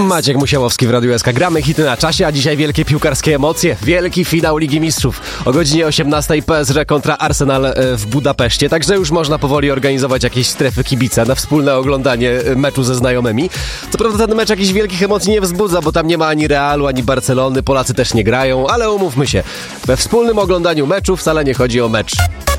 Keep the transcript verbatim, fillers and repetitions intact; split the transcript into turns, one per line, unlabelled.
Maciek Musiałowski w Radiu S K. Gramy hity na czasie, a dzisiaj wielkie piłkarskie emocje. Wielki finał Ligi Mistrzów. O godzinie osiemnastej P S G kontra Arsenal w Budapeszcie. Także już można powoli organizować jakieś strefy kibica na wspólne oglądanie meczu ze znajomymi. Co prawda ten mecz jakichś wielkich emocji nie wzbudza, bo tam nie ma ani Realu, ani Barcelony. Polacy też nie grają, ale umówmy się. We wspólnym oglądaniu meczu wcale nie chodzi o mecz.